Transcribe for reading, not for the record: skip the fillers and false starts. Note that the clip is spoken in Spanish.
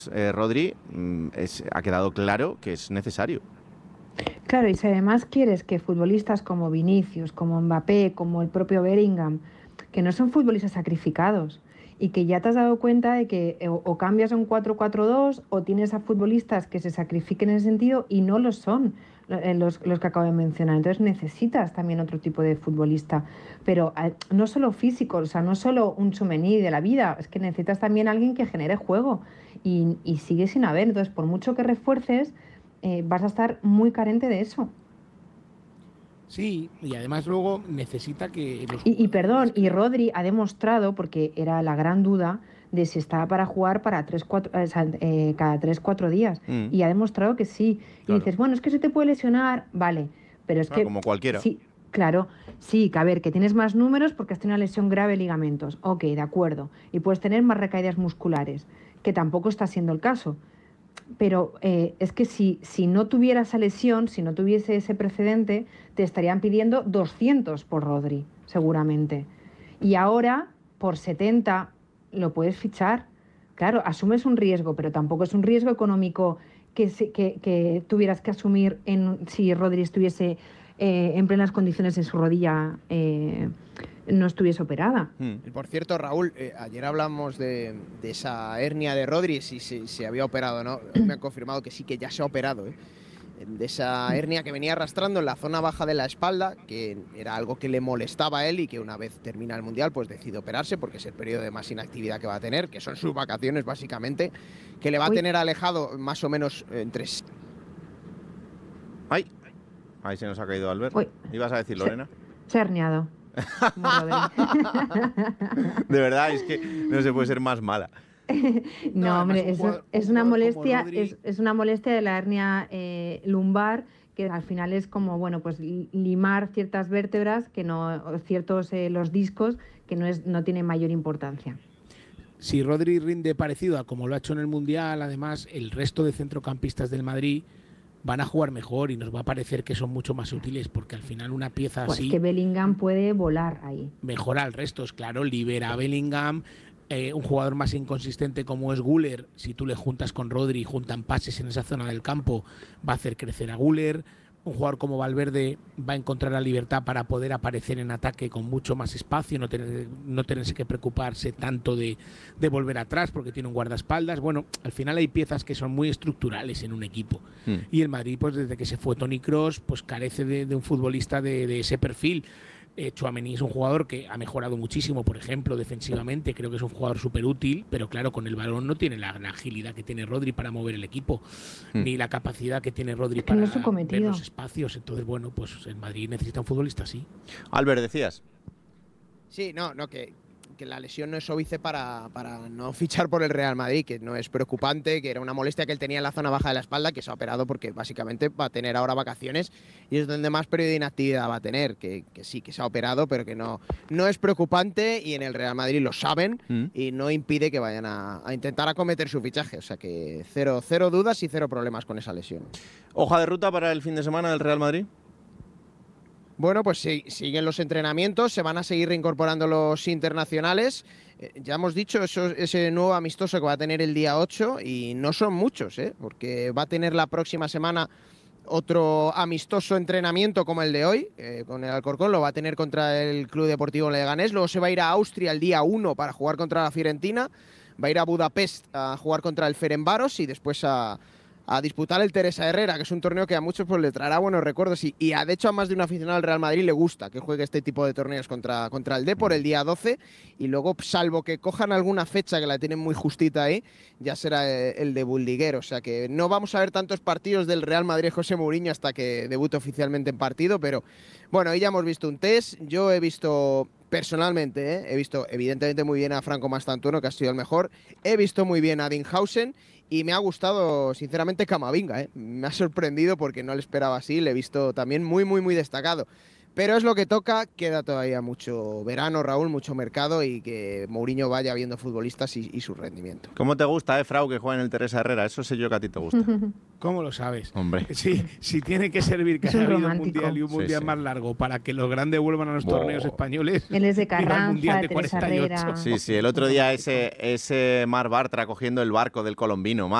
Rodri, ha quedado claro que es necesario. Claro, y si además quieres que futbolistas como Vinicius, como Mbappé, como el propio Bellingham, que no son futbolistas sacrificados y que ya te has dado cuenta de que o cambias a un 4-4-2 o tienes a futbolistas que se sacrifiquen en ese sentido y no lo son los que acabo de mencionar. Entonces necesitas también otro tipo de futbolista, pero no solo físico, o sea, no solo un Tchouaméni de la vida, es que necesitas también alguien que genere juego y sigue sin haber. Entonces, por mucho que refuerces, vas a estar muy carente de eso. Sí, y además luego necesita que los Perdón, jugadores... y Rodri ha demostrado, porque era la gran duda, de si estaba para jugar para 3, 4, cada 3, 4 días. Y ha demostrado que sí. Y Claro. dices, bueno, es que se te puede lesionar, vale, pero es que Como cualquiera. sí, claro, sí, que a ver, que tienes más números porque has tenido una lesión grave de ligamentos. Ok, de acuerdo. Y puedes tener más recaídas musculares, que tampoco está siendo el caso. Pero es que si no tuviera esa lesión, si no tuviese ese precedente, te estarían pidiendo 200 por Rodri, seguramente. Y ahora, por 70, lo puedes fichar. Claro, asumes un riesgo, pero tampoco es un riesgo económico que tuvieras que asumir si Rodri estuviese en plenas condiciones en su rodilla, no estuviese operada. Por cierto, Raúl, ayer hablamos de esa hernia de Rodri, si se había operado, ¿no? Hoy me han confirmado que sí, que ya se ha operado, ¿eh? De esa hernia que venía arrastrando en la zona baja de la espalda, que era algo que le molestaba a él y que una vez termina el Mundial pues decide operarse porque es el periodo de más inactividad que va a tener, que son sus vacaciones básicamente, que le va a tener alejado más o menos entre... ¡Ay! Ahí se nos ha caído Albert. ¿Ibas a decir, Lorena? Se ha herniado. De verdad, es que no se puede ser más mala. No, hombre, es una molestia, es una molestia de la hernia lumbar, que al final es como, bueno, pues limar ciertas vértebras, que no, ciertos los discos, que no tienen mayor importancia. Si Rodri rinde parecido a como lo ha hecho en el Mundial, además el resto de centrocampistas del Madrid van a jugar mejor y nos va a parecer que son mucho más útiles, porque al final una pieza pues así... que Bellingham puede volar ahí. Mejora al resto, es claro, libera a Bellingham. Un jugador más inconsistente como es Güler, si tú le juntas con Rodri, juntan pases en esa zona del campo, va a hacer crecer a Güler. Un jugador como Valverde va a encontrar la libertad para poder aparecer en ataque con mucho más espacio, no tenerse que preocuparse tanto de volver atrás porque tiene un guardaespaldas. Bueno, al final hay piezas que son muy estructurales en un equipo. Y el Madrid, pues desde que se fue Toni Kroos, pues carece de un futbolista de ese perfil. Tchouaméni es un jugador que ha mejorado muchísimo, por ejemplo, defensivamente, creo que es un jugador súper útil, pero claro, con el balón no tiene la agilidad que tiene Rodri para mover el equipo, ni la capacidad que tiene Rodri para ver los espacios. Entonces, bueno, pues el Madrid necesita un futbolista así. Albert, decías. Sí, que la lesión no es óbice para no fichar por el Real Madrid, que no es preocupante, que era una molestia que él tenía en la zona baja de la espalda, que se ha operado porque básicamente va a tener ahora vacaciones y es donde más periodo de inactividad va a tener, que sí, que se ha operado, pero que no es preocupante y en el Real Madrid lo saben y no impide que vayan a intentar acometer su fichaje, o sea que cero dudas y cero problemas con esa lesión. ¿Hoja de ruta para el fin de semana del Real Madrid? Bueno, pues siguen los entrenamientos, se van a seguir reincorporando los internacionales. Ya hemos dicho ese nuevo amistoso que va a tener el día 8 y no son muchos, porque va a tener la próxima semana otro amistoso entrenamiento como el de hoy, con el Alcorcón, lo va a tener contra el Club Deportivo Leganés. Luego se va a ir a Austria el día 1 para jugar contra la Fiorentina, va a ir a Budapest a jugar contra el Ferencváros y después a disputar el Teresa Herrera, que es un torneo que a muchos pues le traerá buenos recuerdos y de hecho a más de un aficionado al Real Madrid le gusta que juegue este tipo de torneos contra el Depor el día 12 y luego, salvo que cojan alguna fecha que la tienen muy justita ahí, ya será el de Buldiguer, o sea que no vamos a ver tantos partidos del Real Madrid José Mourinho hasta que debute oficialmente en partido, pero bueno, hoy ya hemos visto un test, yo he visto... Personalmente, he visto evidentemente muy bien a Franco Mastantuono, que ha sido el mejor. He visto muy bien a Dinhausen y me ha gustado, sinceramente, Camavinga. Me ha sorprendido porque no le esperaba así. Le he visto también muy, muy, muy destacado. Pero es lo que toca, queda todavía mucho verano, Raúl, mucho mercado y que Mourinho vaya viendo futbolistas y su rendimiento. ¿Cómo te gusta, Frau, que juegue en el Teresa Herrera? Eso sé yo que a ti te gusta. ¿Cómo lo sabes? Hombre. Sí, si tiene que servir que Es haya un habido un romántico. mundial y un mundial más largo para que los grandes vuelvan a los torneos españoles. Él es de mira el Carranza, mundial de Teresa Herrera. Sí, el otro día ese Mar Bartra cogiendo el barco del colombino.